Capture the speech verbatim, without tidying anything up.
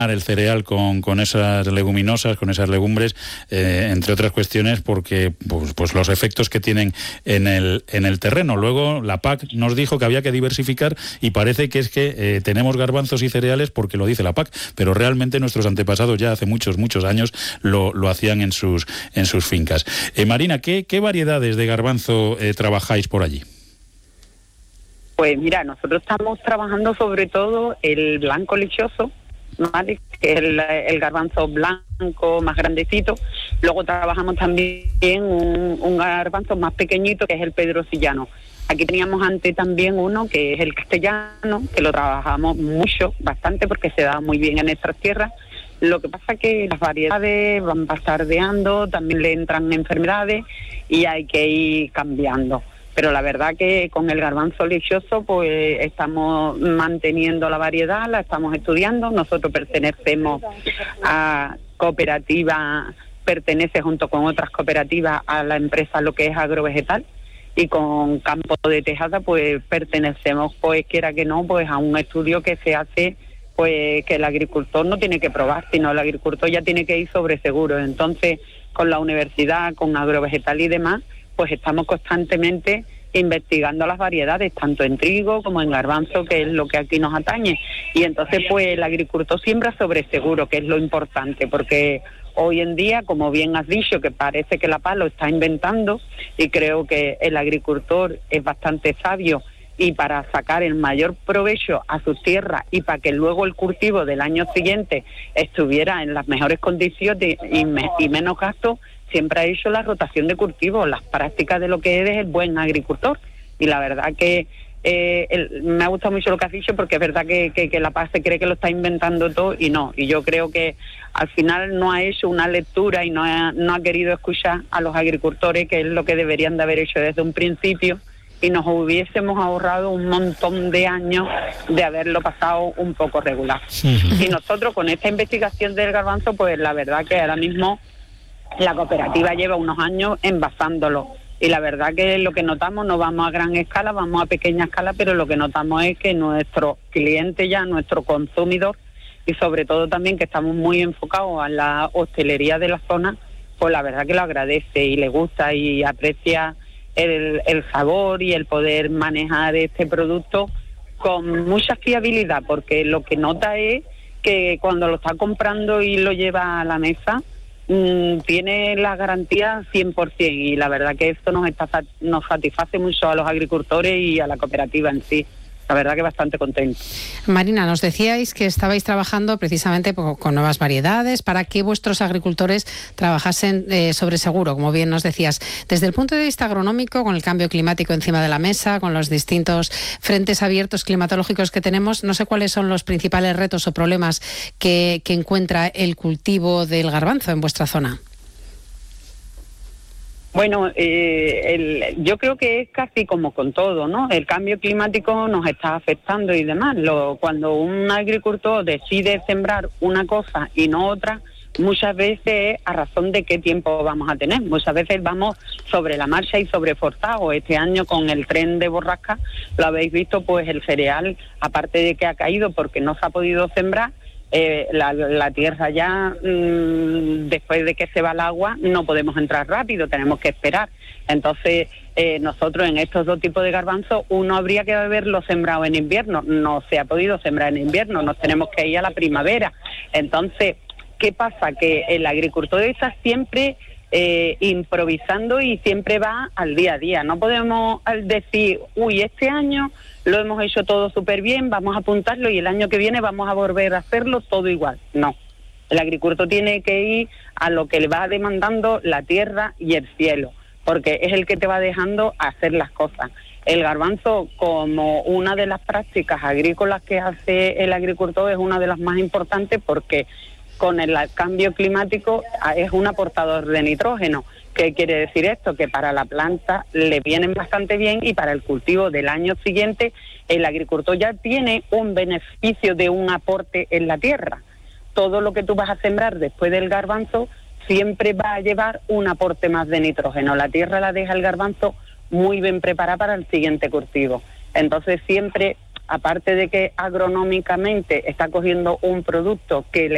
el cereal con, con esas leguminosas, con esas legumbres, eh, entre otras cuestiones, porque pues, pues los efectos que tienen en el, en el terreno. Luego la P A C nos dijo que había que diversificar y parece que es que eh, tenemos garbanzos y cereales porque lo dice la P A C, pero realmente nuestros antepasados ya hace muchos, muchos años lo, lo hacían en sus, en sus fincas. Eh, Marina, ¿qué, qué variedades de garbanzo eh, trabajáis por allí? Pues mira, nosotros estamos trabajando sobre todo el blanco lechoso, ¿vale? Que es el, el garbanzo blanco más grandecito. Luego trabajamos también un, un garbanzo más pequeñito, que es el pedrosillano. Aquí teníamos antes también uno que es el castellano, que lo trabajamos mucho, bastante, porque se da muy bien en nuestras tierras. Lo que pasa es que las variedades van bastardeando, también le entran enfermedades y hay que ir cambiando. Pero la verdad que con el garbanzo lechoso pues estamos manteniendo la variedad, la estamos estudiando. Nosotros pertenecemos a cooperativa, pertenece junto con otras cooperativas a la empresa lo que es agrovegetal, y con Campo de Tejada pues pertenecemos, pues quiera que no, pues a un estudio que se hace, pues que el agricultor no tiene que probar, sino el agricultor ya tiene que ir sobre seguro. Entonces, con la universidad, con agrovegetal y demás, pues estamos constantemente investigando las variedades, tanto en trigo como en garbanzo, que es lo que aquí nos atañe. Y entonces, pues el agricultor siembra sobre seguro, que es lo importante, porque hoy en día, como bien has dicho, que parece que la P A C lo está inventando, y creo que el agricultor es bastante sabio, y para sacar el mayor provecho a sus tierras y para que luego el cultivo del año siguiente estuviera en las mejores condiciones y, me, y menos gasto, siempre ha hecho la rotación de cultivos, las prácticas de lo que eres el buen agricultor. Y la verdad que eh, el, me ha gustado mucho lo que has dicho, porque es verdad que, que, que la P A C se cree que lo está inventando todo y no. Y yo creo que al final no ha hecho una lectura y no ha, no ha querido escuchar a los agricultores, que es lo que deberían de haber hecho desde un principio, y nos hubiésemos ahorrado un montón de años de haberlo pasado un poco regular. Sí. Y nosotros con esta investigación del garbanzo, pues la verdad que ahora mismo la cooperativa lleva unos años envasándolo, y la verdad que lo que notamos, no vamos a gran escala, vamos a pequeña escala, pero lo que notamos es que nuestro cliente ya, nuestro consumidor, y sobre todo también que estamos muy enfocados a la hostelería de la zona, pues la verdad que lo agradece y le gusta y aprecia el, el sabor y el poder manejar este producto con mucha fiabilidad, porque lo que nota es que cuando lo está comprando y lo lleva a la mesa, mmm, tiene la garantía cien por ciento, y la verdad que esto nos, está, nos satisface mucho a los agricultores y a la cooperativa en sí. La verdad que bastante contento. Marina, nos decíais que estabais trabajando precisamente con nuevas variedades para que vuestros agricultores trabajasen eh, sobre seguro, como bien nos decías. Desde el punto de vista agronómico, con el cambio climático encima de la mesa, con los distintos frentes abiertos climatológicos que tenemos, no sé cuáles son los principales retos o problemas que, que encuentra el cultivo del garbanzo en vuestra zona. Bueno, eh, el, yo creo que es casi como con todo, ¿no? El cambio climático nos está afectando y demás. Lo, cuando un agricultor decide sembrar una cosa y no otra, muchas veces es a razón de qué tiempo vamos a tener. Muchas veces vamos sobre la marcha y sobreforzados. Este año con el tren de borrasca, lo habéis visto, pues el cereal, aparte de que ha caído porque no se ha podido sembrar, Eh, la, la tierra ya, mmm, después de que se va el agua, no podemos entrar rápido, tenemos que esperar. Entonces, eh, nosotros en estos dos tipos de garbanzos, uno habría que haberlo sembrado en invierno, no se ha podido sembrar en invierno, nos tenemos que ir a la primavera. Entonces, ¿qué pasa? Que el agricultor está siempre eh, improvisando y siempre va al día a día. No podemos decir, uy, este año lo hemos hecho todo súper bien, vamos a apuntarlo y el año que viene vamos a volver a hacerlo todo igual. No, el agricultor tiene que ir a lo que le va demandando la tierra y el cielo, porque es el que te va dejando hacer las cosas. El garbanzo, como una de las prácticas agrícolas que hace el agricultor, es una de las más importantes, porque con el cambio climático es un aportador de nitrógeno. ¿Qué quiere decir esto? Que para la planta le vienen bastante bien, y para el cultivo del año siguiente el agricultor ya tiene un beneficio de un aporte en la tierra. Todo lo que tú vas a sembrar después del garbanzo siempre va a llevar un aporte más de nitrógeno. La tierra la deja el garbanzo muy bien preparada para el siguiente cultivo. Entonces siempre, aparte de que agronómicamente está cogiendo un producto que le